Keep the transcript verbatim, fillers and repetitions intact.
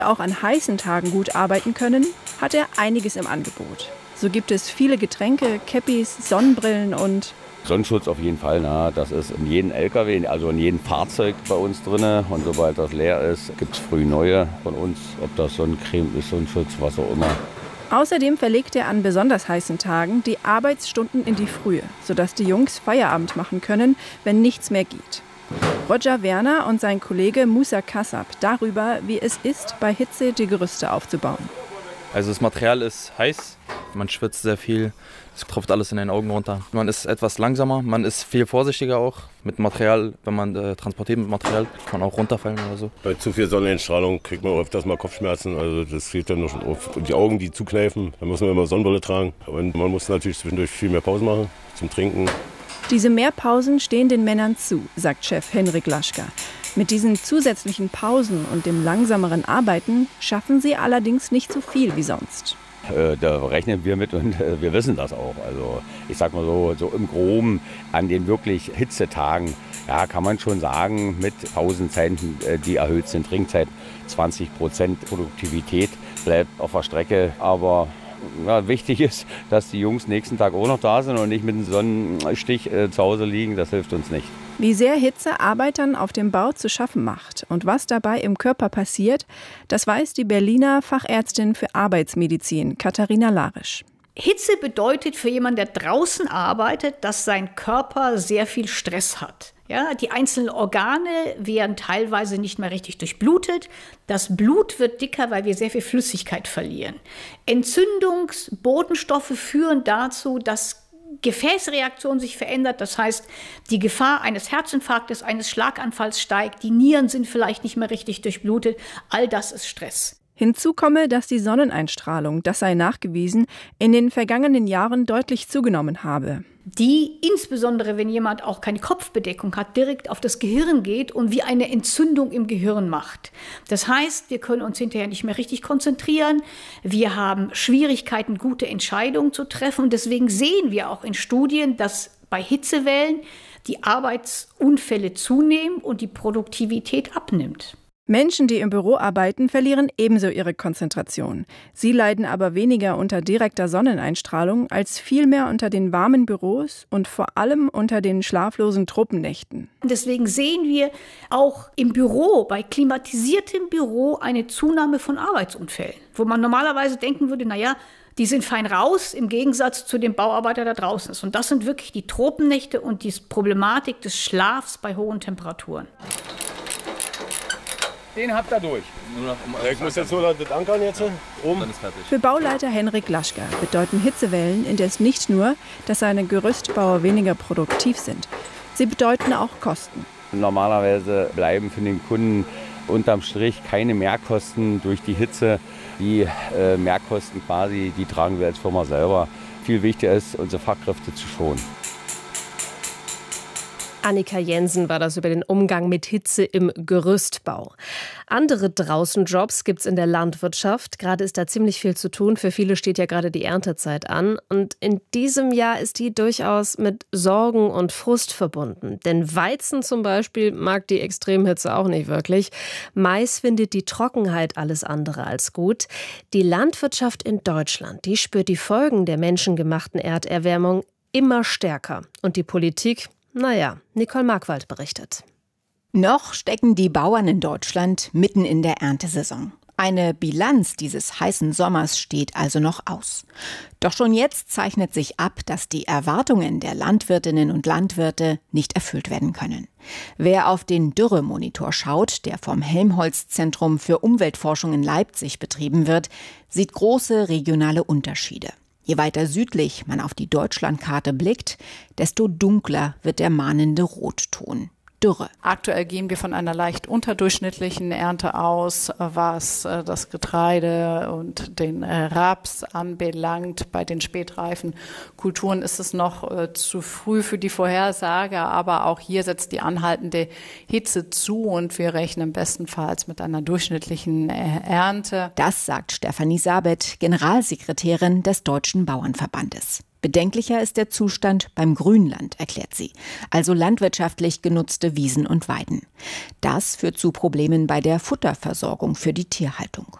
auch an heißen Tagen gut arbeiten können, hat er einiges im Angebot. So gibt es viele Getränke, Käppis, Sonnenbrillen und Sonnenschutz auf jeden Fall, na, das ist in jedem L K W, also in jedem Fahrzeug bei uns drin. Und sobald das leer ist, gibt es früh neue von uns, ob das Sonnencreme ist, Sonnenschutz, was auch immer. Außerdem verlegt er an besonders heißen Tagen die Arbeitsstunden in die Frühe, sodass die Jungs Feierabend machen können, wenn nichts mehr geht. Roger Werner und sein Kollege Musa Kassab darüber, wie es ist, bei Hitze die Gerüste aufzubauen. Also das Material ist heiß, man schwitzt sehr viel, es tropft alles in den Augen runter. Man ist etwas langsamer, man ist viel vorsichtiger auch mit Material, wenn man äh, transportiert mit Material, kann auch runterfallen oder so. Bei zu viel Sonneneinstrahlung kriegt man öfters mal Kopfschmerzen, also das geht dann noch schon auf die Augen, die zukneifen. Da muss man immer Sonnenbrille tragen und man muss natürlich zwischendurch viel mehr Pause machen zum Trinken. Diese Mehrpausen stehen den Männern zu, sagt Chef Henrik Laschka. Mit diesen zusätzlichen Pausen und dem langsameren Arbeiten schaffen sie allerdings nicht so viel wie sonst. Äh, da rechnen wir mit und äh, wir wissen das auch. Also ich sag mal so, so im Groben an den wirklich Hitzetagen, ja, kann man schon sagen, mit Pausenzeiten, äh, die erhöht sind, Trinkzeit, zwanzig Prozent Produktivität bleibt auf der Strecke. Aber ja, wichtig ist, dass die Jungs nächsten Tag auch noch da sind und nicht mit einem Sonnenstich äh, zu Hause liegen. Das hilft uns nicht. Wie sehr Hitze Arbeitern auf dem Bau zu schaffen macht und was dabei im Körper passiert, das weiß die Berliner Fachärztin für Arbeitsmedizin Katharina Larisch. Hitze bedeutet für jemanden, der draußen arbeitet, dass sein Körper sehr viel Stress hat. Ja, die einzelnen Organe werden teilweise nicht mehr richtig durchblutet. Das Blut wird dicker, weil wir sehr viel Flüssigkeit verlieren. Entzündungsbotenstoffe führen dazu, dass Gefäßreaktion sich verändert. Das heißt, die Gefahr eines Herzinfarktes, eines Schlaganfalls steigt. Die Nieren sind vielleicht nicht mehr richtig durchblutet. All das ist Stress. Hinzu komme, dass die Sonneneinstrahlung, das sei nachgewiesen, in den vergangenen Jahren deutlich zugenommen habe. Die, insbesondere wenn jemand auch keine Kopfbedeckung hat, direkt auf das Gehirn geht und wie eine Entzündung im Gehirn macht. Das heißt, wir können uns hinterher nicht mehr richtig konzentrieren. Wir haben Schwierigkeiten, gute Entscheidungen zu treffen. Und deswegen sehen wir auch in Studien, dass bei Hitzewellen die Arbeitsunfälle zunehmen und die Produktivität abnimmt. Menschen, die im Büro arbeiten, verlieren ebenso ihre Konzentration. Sie leiden aber weniger unter direkter Sonneneinstrahlung als vielmehr unter den warmen Büros und vor allem unter den schlaflosen Truppennächten. Deswegen sehen wir auch im Büro, bei klimatisiertem Büro, eine Zunahme von Arbeitsunfällen, wo man normalerweise denken würde, naja, die sind fein raus, im Gegensatz zu dem Bauarbeiter, der draußen ist. Und das sind wirklich die Tropennächte und die Problematik des Schlafs bei hohen Temperaturen. Den habt ihr durch. Nur noch, um ich muss jetzt nur das ankern jetzt oben. Dann ist fertig. Für Bauleiter Henrik Laschka bedeuten Hitzewellen indes nicht nur, dass seine Gerüstbauer weniger produktiv sind. Sie bedeuten auch Kosten. Normalerweise bleiben für den Kunden unterm Strich keine Mehrkosten durch die Hitze. Die äh, Mehrkosten quasi, die tragen wir als Firma selber. Viel wichtiger ist, unsere Fachkräfte zu schonen. Annika Jensen war das über den Umgang mit Hitze im Gerüstbau. Andere Draußenjobs gibt's in der Landwirtschaft. Gerade ist da ziemlich viel zu tun. Für viele steht ja gerade die Erntezeit an. Und in diesem Jahr ist die durchaus mit Sorgen und Frust verbunden. Denn Weizen zum Beispiel mag die Extremhitze auch nicht wirklich. Mais findet die Trockenheit alles andere als gut. Die Landwirtschaft in Deutschland, die spürt die Folgen der menschengemachten Erderwärmung immer stärker. Und die Politik? Naja, Nicole Markwald berichtet. Noch stecken die Bauern in Deutschland mitten in der Erntesaison. Eine Bilanz dieses heißen Sommers steht also noch aus. Doch schon jetzt zeichnet sich ab, dass die Erwartungen der Landwirtinnen und Landwirte nicht erfüllt werden können. Wer auf den Dürremonitor schaut, der vom Helmholtz-Zentrum für Umweltforschung in Leipzig betrieben wird, sieht große regionale Unterschiede. Je weiter südlich man auf die Deutschlandkarte blickt, desto dunkler wird der mahnende Rotton. Dürre. Aktuell gehen wir von einer leicht unterdurchschnittlichen Ernte aus, was das Getreide und den Raps anbelangt. Bei den spätreifen Kulturen ist es noch zu früh für die Vorhersage, aber auch hier setzt die anhaltende Hitze zu und wir rechnen bestenfalls mit einer durchschnittlichen Ernte. Das sagt Stefanie Sabet, Generalsekretärin des Deutschen Bauernverbandes. Bedenklicher ist der Zustand beim Grünland, erklärt sie, also landwirtschaftlich genutzte Wiesen und Weiden. Das führt zu Problemen bei der Futterversorgung für die Tierhaltung.